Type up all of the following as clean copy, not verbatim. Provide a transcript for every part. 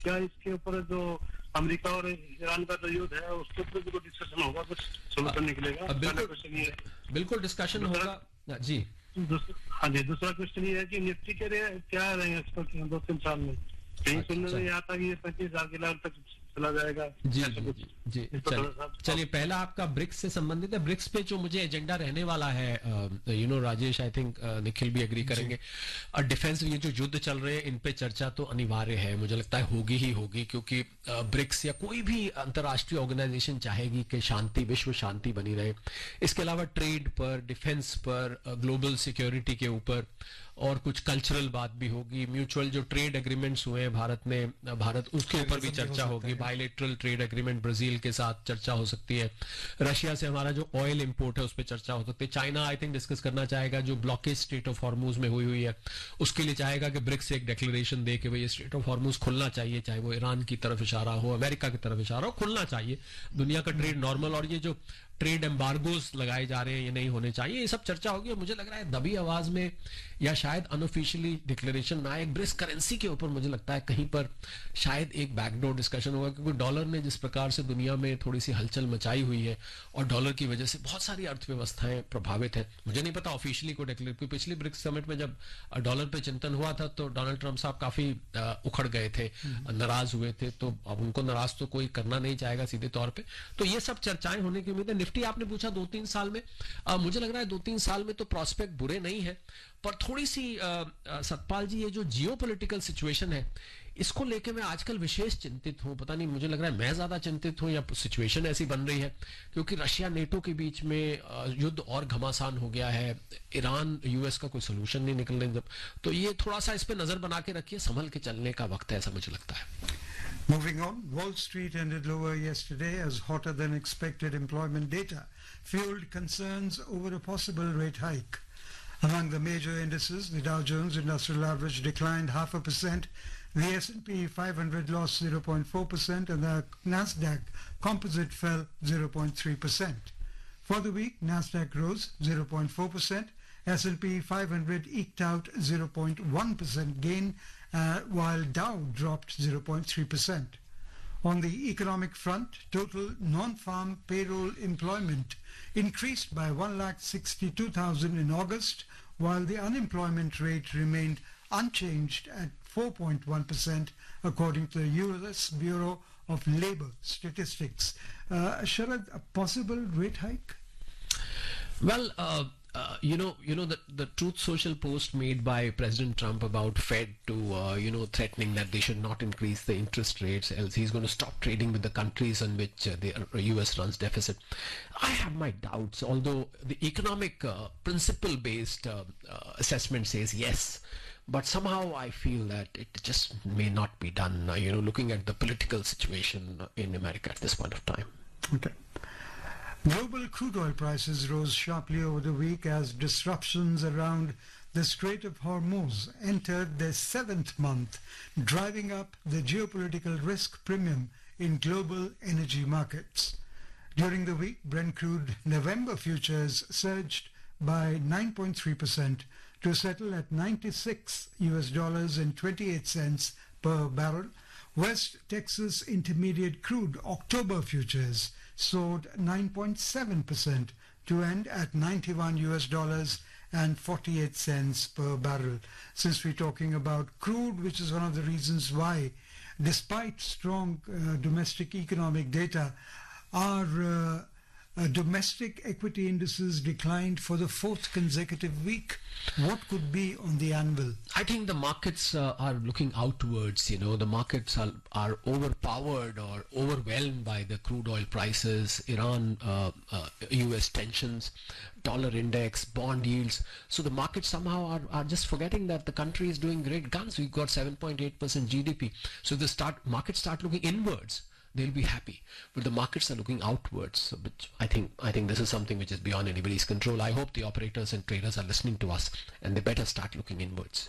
क्या इसके ऊपर जो अमेरिका और ईरान का जो युद्ध है उसके ऊपर भी कोई डिस्कशन होगा, कुछ सोल्यूशन निकलेगा? बिल्कुल डिस्कशन होगा जी। हाँ जी, दूसरा क्वेश्चन ये है कि निफ्टी के क्या रहेंगे एक्सपर्ट 2-3 साल में? कहीं सुनने में आता कि ये 25,000 के लेवल तक चला जाएगा। जी जी जी, चलिए पहला आपका ब्रिक्स से संबंधित है। ब्रिक्स पे जो मुझे एजेंडा रहने वाला है, राजेश, आई थिंक निखिल भी एग्री करेंगे, और डिफेंस, ये जो युद्ध चल रहे हैं इन पे चर्चा तो अनिवार्य है, मुझे लगता है होगी ही होगी, क्योंकि ब्रिक्स या कोई भी अंतर्राष्ट्रीय ऑर्गेनाइजेशन चाहेगी कि शांति, विश्व शांति बनी रहे। इसके अलावा ट्रेड पर, डिफेंस पर, ग्लोबल सिक्योरिटी के ऊपर, और कुछ कल्चरल बात भी होगी। म्यूचुअल जो ट्रेड एग्रीमेंट्स हुए हैं भारत उसके ऊपर भी चर्चा होगी। बायलैटरल ट्रेड एग्रीमेंट ब्राजील के साथ चर्चा हो सकती है। रशिया से हमारा जो ऑयल इंपोर्ट है उस पर चर्चा हो सकती है। चाइना आई थिंक डिस्कस करना चाहेगा, जो ब्लॉकेज स्ट्रेट ऑफ हॉर्मूज में हुई है उसके लिए चाहेगा कि ब्रिक्स से एक डिक्लेरेशन दे कि भाई स्ट्रेट ऑफ हॉर्मूज खुलना चाहिए, चाहे वो ईरान की तरफ इशारा हो, अमेरिका की तरफ इशारा हो, खुलना चाहिए, दुनिया का ट्रेड नॉर्मल। और ये जो ट्रेड एम्बार्गोज लगाए जा रहे हैं ये नहीं होने चाहिए, ये सब चर्चा होगी। मुझे लग रहा है दबी आवाज में या शायद अनऑफिशियली डिक्लेरेशन ना आए। ब्रिक्स करेंसी के ऊपर मुझे लगता है कहीं पर शायद एक बैकडोर डिस्कशन होगा, क्योंकि डॉलर ने जिस प्रकार से दुनिया में थोड़ी सी हलचल मचाई हुई है और डॉलर की वजह से बहुत सारी अर्थव्यवस्थाएं प्रभावित है। मुझे नहीं पता ऑफिशियली को डिक्लेयर, क्योंकि पिछली ब्रिक्स समिट में जब डॉलर पे चिंतन हुआ था तो डोनाल्ड ट्रंप साहब काफी उखड़ गए थे, नाराज हुए थे, तो अब उनको नाराज तो कोई करना नहीं चाहेगा सीधे तौर पर। तो ये सब चर्चाएं होने की उम्मीद है। निफ्टी आपने पूछा 2-3 साल में, मुझे लग रहा है 2-3 साल में तो प्रोस्पेक्ट बुरे नहीं है, पर थोड़ी सी सतपाल जी, ये जो जियोपॉलिटिकल सिचुएशन है इसको लेके मैं आजकल विशेष चिंतित हूं। पता नहीं, मुझे लग रहा है मैं ज्यादा चिंतित हूं या सिचुएशन ऐसी बन रही है, क्योंकि रशिया नेटो के बीच में युद्ध और घमासान हो गया है, ईरान यूएस का कोई सोल्यूशन नहीं निकल रहा, तो ये थोड़ा सा इस पे नजर बना के रखिए, संभल के चलने का वक्त है, ऐसा मुझे लगता है। Moving on, Wall Street ended lower yesterday as hotter than expected employment data fueled concerns over a possible rate hike. Among the major indices, the Dow Jones Industrial Average declined 0.5%, the S&P 500 lost 0.4%, and the Nasdaq Composite fell 0.3%. For the week, Nasdaq rose 0.4%, S&P 500 eked out 0.1% gain, while Dow dropped 0.3%. On the economic front, total non-farm payroll employment increased by 162,000 in August, while the unemployment rate remained unchanged at 4.1%, according to the U.S. Bureau of Labor Statistics. Sharad, a possible rate hike? Well, the Truth Social post made by President Trump about Fed to, threatening that they should not increase the interest rates, else he's going to stop trading with the countries on which the US runs deficit. I have my doubts, although the economic principle-based assessment says yes. But somehow I feel that it just may not be done, looking at the political situation in America at this point of time. Okay. Global crude oil prices rose sharply over the week as disruptions around the Strait of Hormuz entered their 7th month, driving up the geopolitical risk premium in global energy markets. During the week, Brent crude November futures surged by 9.3% to settle at $96.28 per barrel. West Texas Intermediate crude October futures soared 9.7% to end at $91.48 per barrel. Since we're talking about crude, which is one of the reasons why, despite strong domestic economic data, our domestic equity indices declined for the 4th consecutive week. What could be on the anvil? I think the markets are looking outwards. The markets are overpowered or overwhelmed by the crude oil prices, Iran, US tensions, dollar index, bond yields. So the markets somehow are just forgetting that the country is doing great guns. We've got 7.8% GDP. So if the markets start looking inwards, they'll be happy, but the markets are looking outwards. So, but I think this is something which is beyond anybody's control. I hope the operators and traders are listening to us, and they better start looking inwards.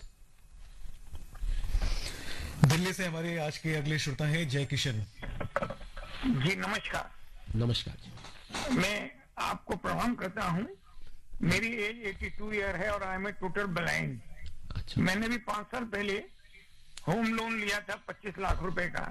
Delhi से हमारे आज के अगले श्रोता हैं जय किशन जी। नमस्कार। नमस्कार जी। मैं आपको प्रणाम करता हूं। मेरी एज 82 ईयर है और I M A total blind. अच्छा। मैंने भी 5 साल पहले होम लोन लिया था 25 लाख रुपए का,